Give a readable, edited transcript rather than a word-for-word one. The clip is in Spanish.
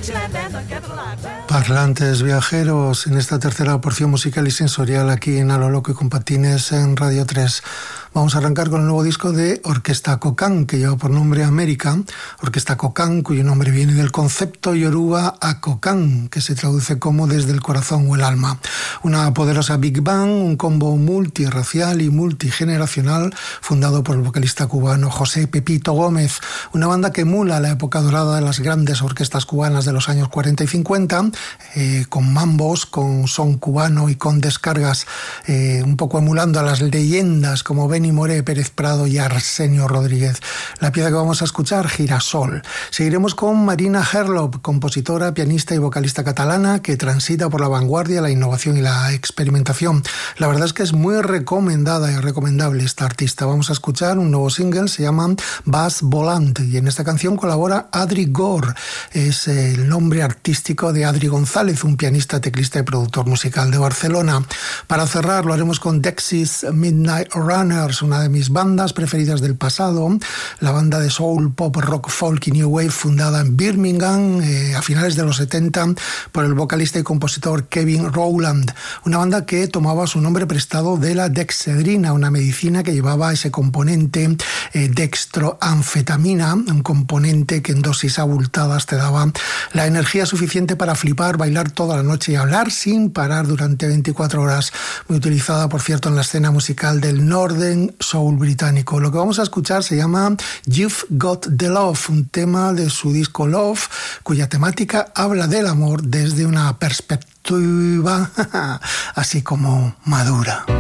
Parlantes viajeros en esta tercera porción musical y sensorial aquí en A lo Loco y con Patines en Radio 3. Vamos a arrancar con el nuevo disco de Orquesta Cocán, que lleva por nombre América. Orquesta Cocán, cuyo nombre viene del concepto yoruba Akokán, que se traduce como desde el corazón o el alma. Una poderosa Big Band, un combo multirracial y multigeneracional, fundado por el vocalista cubano José Pepito Gómez. Una banda que emula la época dorada de las grandes orquestas cubanas de los años 40 y 50, con mambos, con son cubano y con descargas, un poco emulando a las leyendas como Benny Moré, Pérez Prado y Arsenio Rodríguez. La pieza que vamos a escuchar, Girasol. Seguiremos con Marina Herlop, compositora, pianista y vocalista catalana que transita por la vanguardia, la innovación y la experimentación. La verdad es que es muy recomendada y recomendable esta artista. Vamos a escuchar un nuevo single, se llama Bass Volant, y en esta canción colabora Adri Gore. Es el nombre artístico de Adri González, un pianista, teclista y productor musical de Barcelona. Para cerrar lo haremos con Dexys Midnight Runners, una de mis bandas preferidas del pasado, la banda de soul, pop, rock, folk y new wave fundada en Birmingham a finales de los 70 por el vocalista y compositor Kevin Rowland. Una banda que tomaba su nombre prestado de la dexedrina, una medicina que llevaba ese componente dextroanfetamina, un componente que en dosis abultadas te daba la energía suficiente para flipar, bailar toda la noche y hablar sin parar durante 24 horas. Muy utilizada, por cierto, en la escena musical del Northern Soul británico. Lo que vamos a escuchar se llama You've Got the Love, un tema de su disco Love, cuya temática habla del amor desde una perspectiva así como madura.